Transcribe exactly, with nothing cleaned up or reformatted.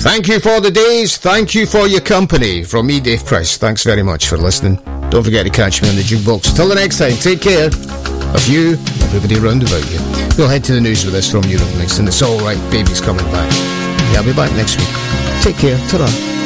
Thank you for the days. Thank you for your company. From me, Dave Price. Thanks very much for listening. Don't forget to catch me on the jukebox. Till the next time, take care of you, everybody round about you. We'll head to the news with this from Europe Mix, and it's all right. Baby's coming back. Yeah, I'll be back next week. Take care. Ta-ra.